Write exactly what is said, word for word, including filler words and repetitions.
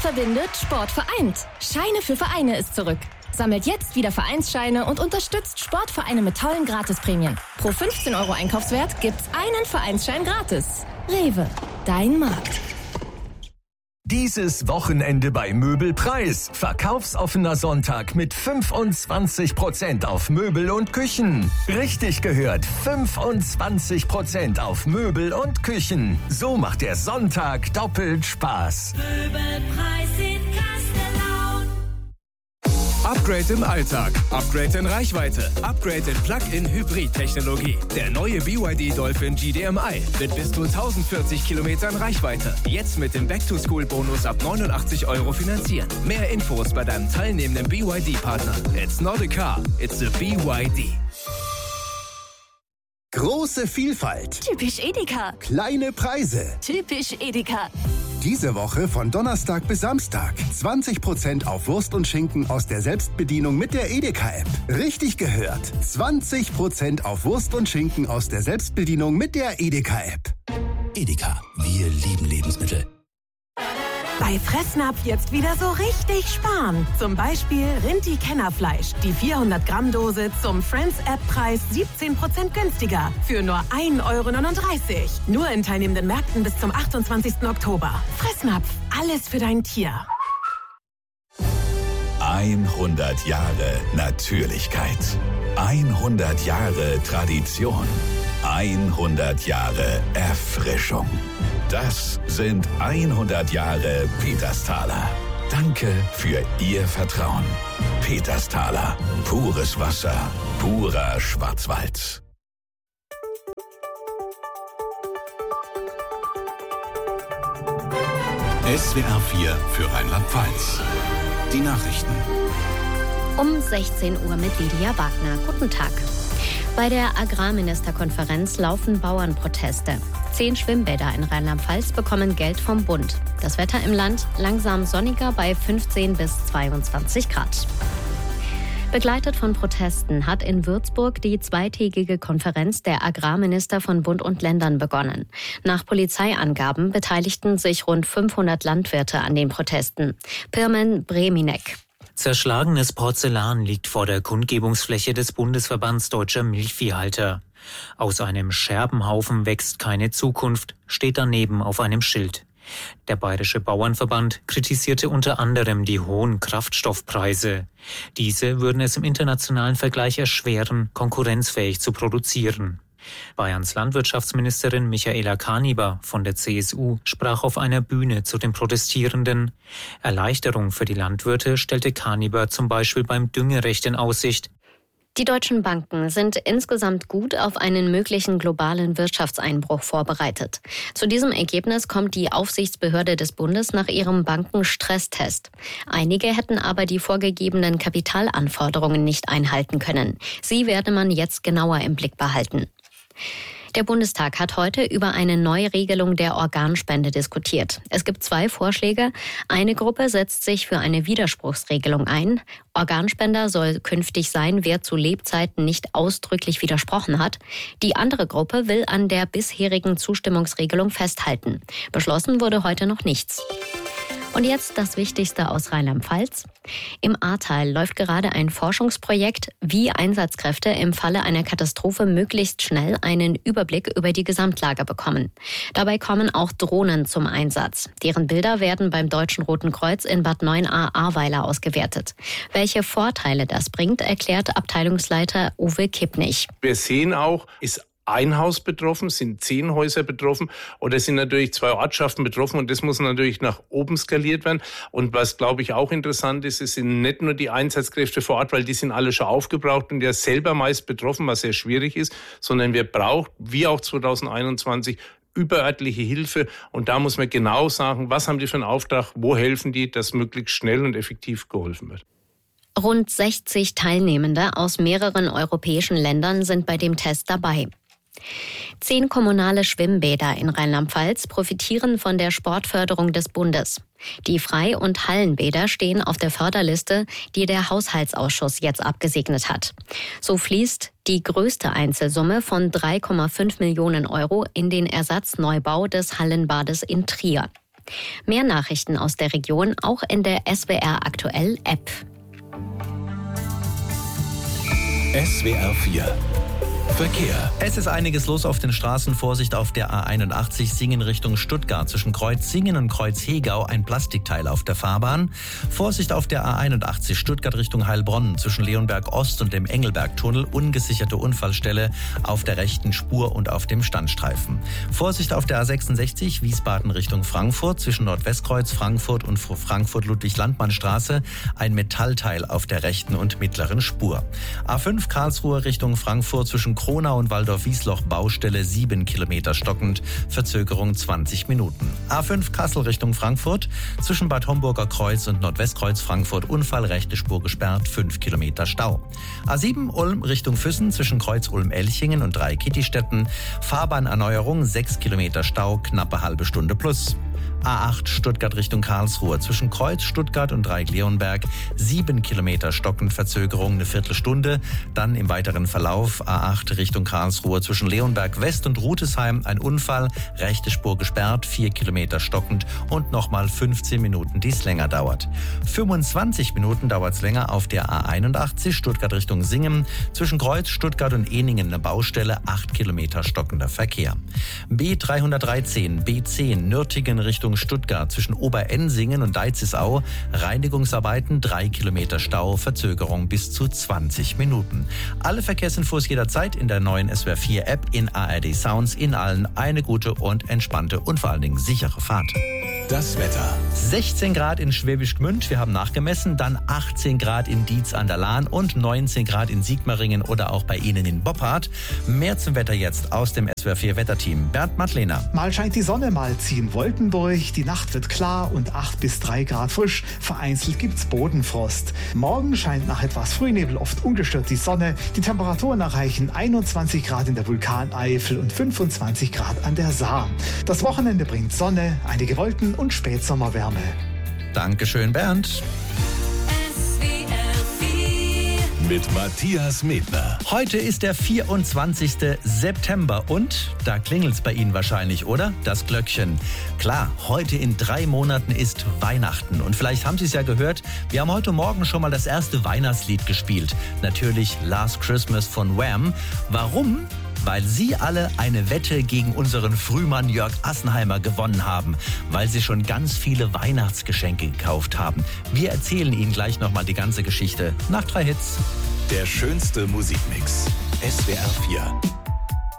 verbindet, Sport vereint. Scheine für Vereine ist zurück. Sammelt jetzt wieder Vereinsscheine und unterstützt Sportvereine mit tollen Gratisprämien. Pro fünfzehn Euro Einkaufswert gibt's einen Vereinsschein gratis. Rewe, dein Markt. Dieses Wochenende bei Möbelpreis. Verkaufsoffener Sonntag mit fünfundzwanzig Prozent auf Möbel und Küchen. Richtig gehört, fünfundzwanzig Prozent auf Möbel und Küchen. So macht der Sonntag doppelt Spaß. Möbelpreis in Kastellaun. Upgrade im Alltag, Upgrade in Reichweite, Upgrade in Plug-in-Hybrid-Technologie. Der neue B Y D Dolphin G D M I mit bis zu tausendvierzig Kilometern Reichweite. Jetzt mit dem Back-to-School-Bonus ab neunundachtzig Euro finanzieren. Mehr Infos bei deinem teilnehmenden B Y D-Partner. It's not a car, it's a B Y D. Große Vielfalt. Typisch Edeka. Kleine Preise. Typisch Edeka. Diese Woche von Donnerstag bis Samstag. zwanzig Prozent auf Wurst und Schinken aus der Selbstbedienung mit der Edeka-App. Richtig gehört. zwanzig Prozent auf Wurst und Schinken aus der Selbstbedienung mit der Edeka-App. Edeka, wir lieben Lebensmittel. Bei Fressnapf jetzt wieder so richtig sparen. Zum Beispiel Rinti-Kennerfleisch. Die vierhundert Gramm Dose zum Friends-App-Preis siebzehn Prozent günstiger. Für nur ein Euro neununddreißig. Nur in teilnehmenden Märkten bis zum achtundzwanzigsten Oktober. Fressnapf, alles für dein Tier. hundert Jahre Natürlichkeit. hundert Jahre Tradition. hundert Jahre Erfrischung. Das sind hundert Jahre Petersthaler. Danke für Ihr Vertrauen. Petersthaler. Pures Wasser. Purer Schwarzwald. S W R vier für Rheinland-Pfalz. Die Nachrichten. Um sechzehn Uhr mit Lydia Wagner. Guten Tag. Bei der Agrarministerkonferenz laufen Bauernproteste. Zehn Schwimmbäder in Rheinland-Pfalz bekommen Geld vom Bund. Das Wetter im Land langsam sonniger bei fünfzehn bis zweiundzwanzig Grad. Begleitet von Protesten hat in Würzburg die zweitägige Konferenz der Agrarminister von Bund und Ländern begonnen. Nach Polizeiangaben beteiligten sich rund fünfhundert Landwirte an den Protesten. Pirmen Breminek. Zerschlagenes Porzellan liegt vor der Kundgebungsfläche des Bundesverbands Deutscher Milchviehhalter. Aus einem Scherbenhaufen wächst keine Zukunft, steht daneben auf einem Schild. Der Bayerische Bauernverband kritisierte unter anderem die hohen Kraftstoffpreise. Diese würden es im internationalen Vergleich erschweren, konkurrenzfähig zu produzieren. Bayerns Landwirtschaftsministerin Michaela Kaniber von der C S U sprach auf einer Bühne zu den Protestierenden. Erleichterung für die Landwirte stellte Kaniber zum Beispiel beim Düngerecht in Aussicht. Die deutschen Banken sind insgesamt gut auf einen möglichen globalen Wirtschaftseinbruch vorbereitet. Zu diesem Ergebnis kommt die Aufsichtsbehörde des Bundes nach ihrem Bankenstresstest. Einige hätten aber die vorgegebenen Kapitalanforderungen nicht einhalten können. Sie werde man jetzt genauer im Blick behalten. Der Bundestag hat heute über eine Neuregelung der Organspende diskutiert. Es gibt zwei Vorschläge. Eine Gruppe setzt sich für eine Widerspruchsregelung ein. Organspender soll künftig sein, wer zu Lebzeiten nicht ausdrücklich widersprochen hat. Die andere Gruppe will an der bisherigen Zustimmungsregelung festhalten. Beschlossen wurde heute noch nichts. Und jetzt das Wichtigste aus Rheinland-Pfalz. Im Ahrtal läuft gerade ein Forschungsprojekt, wie Einsatzkräfte im Falle einer Katastrophe möglichst schnell einen Überblick über die Gesamtlage bekommen. Dabei kommen auch Drohnen zum Einsatz. Deren Bilder werden beim Deutschen Roten Kreuz in Bad Neuenahr-Ahrweiler ausgewertet. Welche Vorteile das bringt, erklärt Abteilungsleiter Uwe Kippnich. Wir sehen auch, ist ein Haus betroffen, sind zehn Häuser betroffen oder sind natürlich zwei Ortschaften betroffen und das muss natürlich nach oben skaliert werden. Und was, glaube ich, auch interessant ist, es sind nicht nur die Einsatzkräfte vor Ort, weil die sind alle schon aufgebraucht und ja selber meist betroffen, was sehr schwierig ist, sondern wir brauchen, wie auch zwanzig einundzwanzig, überörtliche Hilfe. Und da muss man genau sagen, was haben die für einen Auftrag, wo helfen die, dass möglichst schnell und effektiv geholfen wird. Rund sechzig Teilnehmende aus mehreren europäischen Ländern sind bei dem Test dabei. Zehn kommunale Schwimmbäder in Rheinland-Pfalz profitieren von der Sportförderung des Bundes. Die Frei- und Hallenbäder stehen auf der Förderliste, die der Haushaltsausschuss jetzt abgesegnet hat. So fließt die größte Einzelsumme von drei Komma fünf Millionen Euro in den Ersatzneubau des Hallenbades in Trier. Mehr Nachrichten aus der Region auch in der S W R Aktuell App. S W R vier Verkehr. Es ist einiges los auf den Straßen. Vorsicht auf der A einundachtzig Singen Richtung Stuttgart. Zwischen Kreuz Singen und Kreuz Hegau ein Plastikteil auf der Fahrbahn. Vorsicht auf der A einundachtzig Stuttgart Richtung Heilbronn. Zwischen Leonberg Ost und dem Engelbergtunnel ungesicherte Unfallstelle auf der rechten Spur und auf dem Standstreifen. Vorsicht auf der A sechsundsechzig Wiesbaden Richtung Frankfurt. Zwischen Nordwestkreuz Frankfurt und Frankfurt-Ludwig-Landmann-Straße ein Metallteil auf der rechten und mittleren Spur. A fünf Karlsruhe Richtung Frankfurt zwischen Kronau und Waldorf-Wiesloch Baustelle sieben Kilometer stockend, Verzögerung zwanzig Minuten. A fünf Kassel Richtung Frankfurt, zwischen Bad Homburger Kreuz und Nordwestkreuz Frankfurt Unfall, rechte Spur gesperrt, fünf Kilometer Stau. A sieben Ulm Richtung Füssen, zwischen Kreuz Ulm-Elchingen und Drei-Kitty-Städten, Fahrbahnerneuerung, sechs Kilometer Stau, knappe halbe Stunde plus. A acht Stuttgart Richtung Karlsruhe, zwischen Kreuz Stuttgart und Dreieck-Leonberg, sieben Kilometer stockend, Verzögerung eine Viertelstunde. Dann im weiteren Verlauf A acht Richtung Karlsruhe, zwischen Leonberg West und Rutesheim ein Unfall, rechte Spur gesperrt, vier Kilometer stockend und nochmal fünfzehn Minuten, die es länger dauert. fünfundzwanzig Minuten dauert es länger auf der A einundachtzig Stuttgart Richtung Singen, zwischen Kreuz Stuttgart und Ehningen eine Baustelle, acht Kilometer stockender Verkehr. B dreihundertdreizehn B zehn Nürtingen Richtung Stuttgart, zwischen Oberensingen und Deizisau Reinigungsarbeiten, drei Kilometer Stau, Verzögerung bis zu zwanzig Minuten. Alle Verkehrsinfos jederzeit in der neuen S W R vier App, in A R D Sounds, in allen eine gute und entspannte und vor allen Dingen sichere Fahrt. Das Wetter. sechzehn Grad in Schwäbisch Gmünd, wir haben nachgemessen, dann achtzehn Grad in Dietz an der Lahn und neunzehn Grad in Sigmaringen oder auch bei Ihnen in Boppard. Mehr zum Wetter jetzt aus dem S W R vier Wetterteam. Bernd Madlener. Mal scheint die Sonne, mal ziehen Wolken durch. Die Nacht wird klar und acht bis drei Grad frisch. Vereinzelt gibt's Bodenfrost. Morgen scheint nach etwas Frühnebel oft ungestört die Sonne. Die Temperaturen erreichen einundzwanzig Grad in der Vulkaneifel und fünfundzwanzig Grad an der Saar. Das Wochenende bringt Sonne, einige Wolken und Spätsommerwärme. Dankeschön, Bernd. Mit Matthias Medner. Heute ist der vierundzwanzigste September und da klingelt's bei Ihnen wahrscheinlich, oder? Das Glöckchen. Klar, heute in drei Monaten ist Weihnachten und vielleicht haben Sie es ja gehört, wir haben heute Morgen schon mal das erste Weihnachtslied gespielt. Natürlich Last Christmas von Wham. Warum? Weil Sie alle eine Wette gegen unseren Frühmann Jörg Assenheimer gewonnen haben, weil Sie schon ganz viele Weihnachtsgeschenke gekauft haben. Wir erzählen Ihnen gleich nochmal die ganze Geschichte nach drei Hits. Der schönste Musikmix. S W R vier.